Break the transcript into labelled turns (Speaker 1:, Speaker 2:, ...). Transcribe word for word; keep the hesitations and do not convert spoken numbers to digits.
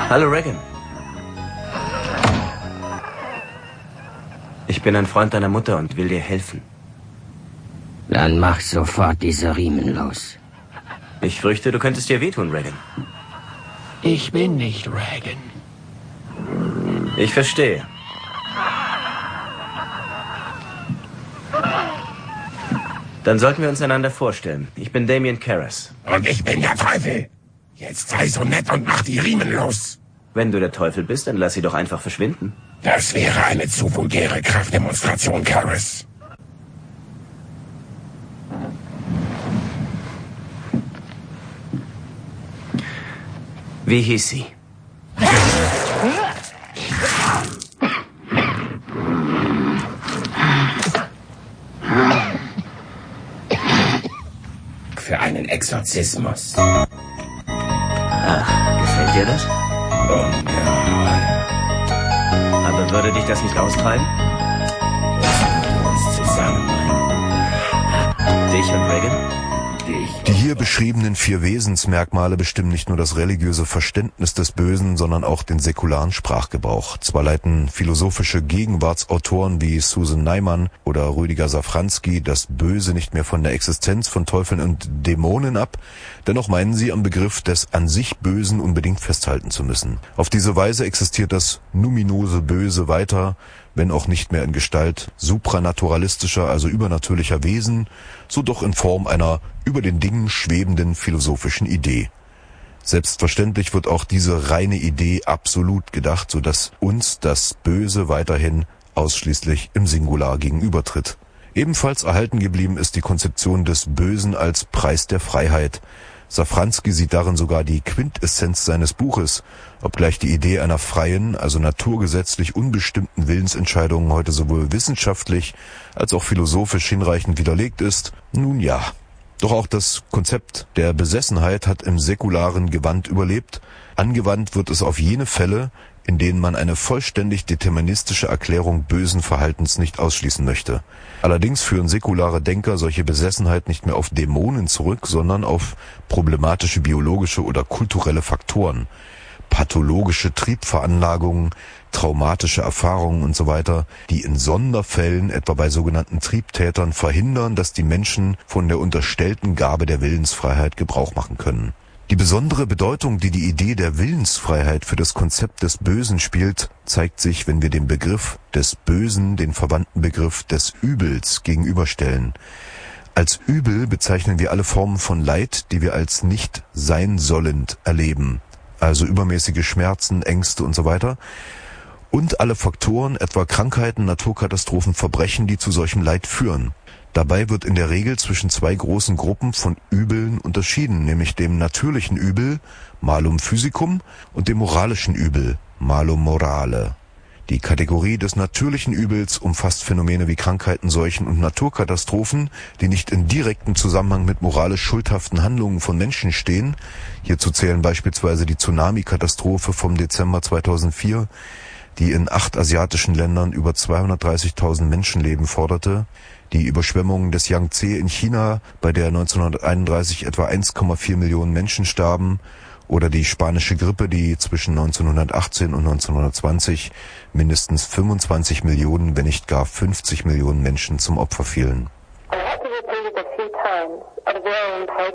Speaker 1: Hallo, Regan. Ich bin ein Freund deiner Mutter und will dir helfen.
Speaker 2: Dann mach sofort diese Riemen los.
Speaker 1: Ich fürchte, du könntest dir wehtun, Regan.
Speaker 3: Ich bin nicht Regan.
Speaker 1: Ich verstehe. Dann sollten wir uns einander vorstellen. Ich bin Damien Karras.
Speaker 4: Und ich bin der Teufel. Jetzt sei so nett und mach die Riemen los.
Speaker 1: Wenn du der Teufel bist, dann lass sie doch einfach verschwinden.
Speaker 4: Das wäre eine zu vulgäre Kraftdemonstration, Karras.
Speaker 1: Wie hieß sie?
Speaker 2: Für einen Exorzismus.
Speaker 1: Ach, gefällt dir das?
Speaker 2: Ungeheuer.
Speaker 1: Aber würde dich das nicht austreiben?
Speaker 2: Lassen wir uns zusammenbringen.
Speaker 1: Dich und Regan?
Speaker 2: Dich.
Speaker 5: Die hier beschriebenen vier Wesensmerkmale bestimmen nicht nur das religiöse Verständnis des Bösen, sondern auch den säkularen Sprachgebrauch. Zwar leiten philosophische Gegenwartsautoren wie Susan Neiman oder Rüdiger Safranski das Böse nicht mehr von der Existenz von Teufeln und Dämonen ab, dennoch meinen sie, am Begriff des an sich Bösen unbedingt festhalten zu müssen. Auf diese Weise existiert das numinose Böse weiter, wenn auch nicht mehr in Gestalt supranaturalistischer, also übernatürlicher Wesen, so doch in Form einer über den Dingen schwebenden philosophischen Idee. Selbstverständlich wird auch diese reine Idee absolut gedacht, so dass uns das Böse weiterhin ausschließlich im Singular gegenübertritt. Ebenfalls erhalten geblieben ist die Konzeption des Bösen als Preis der Freiheit. Safranski sieht darin sogar die Quintessenz seines Buches, obgleich die Idee einer freien, also naturgesetzlich unbestimmten Willensentscheidung heute sowohl wissenschaftlich als auch philosophisch hinreichend widerlegt ist. Nun ja. Doch auch das Konzept der Besessenheit hat im säkularen Gewand überlebt. Angewandt wird es auf jene Fälle, in denen man eine vollständig deterministische Erklärung bösen Verhaltens nicht ausschließen möchte. Allerdings führen säkulare Denker solche Besessenheit nicht mehr auf Dämonen zurück, sondern auf problematische biologische oder kulturelle Faktoren, pathologische Triebveranlagungen, traumatische Erfahrungen und so weiter, die in Sonderfällen, etwa bei sogenannten Triebtätern, verhindern, dass die Menschen von der unterstellten Gabe der Willensfreiheit Gebrauch machen können. Die besondere Bedeutung, die die Idee der Willensfreiheit für das Konzept des Bösen spielt, zeigt sich, wenn wir dem Begriff des Bösen den verwandten Begriff des Übels gegenüberstellen. Als Übel bezeichnen wir alle Formen von Leid, die wir als nicht sein sollend erleben, also übermäßige Schmerzen, Ängste und so weiter, und alle Faktoren, etwa Krankheiten, Naturkatastrophen, Verbrechen, die zu solchem Leid führen. Dabei wird in der Regel zwischen zwei großen Gruppen von Übeln unterschieden, nämlich dem natürlichen Übel, malum physicum, und dem moralischen Übel, malum morale. Die Kategorie des natürlichen Übels umfasst Phänomene wie Krankheiten, Seuchen und Naturkatastrophen, die nicht in direktem Zusammenhang mit moralisch schuldhaften Handlungen von Menschen stehen. Hierzu zählen beispielsweise die Tsunami-Katastrophe vom Dezember zweitausendvier, die in acht asiatischen Ländern über zweihundertdreißigtausend Menschenleben forderte, die Überschwemmung des Yangtze in China, bei der neunzehnhunderteinunddreißig etwa eins Komma vier Millionen Menschen starben, oder die spanische Grippe, die zwischen neunzehnhundertachtzehn und neunzehnhundertzwanzig mindestens fünfundzwanzig Millionen, wenn nicht gar fünfzig Millionen Menschen zum Opfer fielen.